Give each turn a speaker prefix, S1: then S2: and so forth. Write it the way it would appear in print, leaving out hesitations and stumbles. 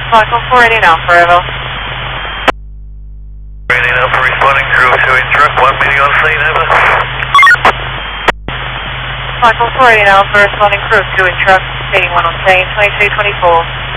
S1: Cycle 480 now, Forever.
S2: 480 Alpha responding, 028 truck, 1 meeting on scene, over.
S1: Cycle 480 Alpha responding, crew 2 in truck, meeting 1 on scene, 2224.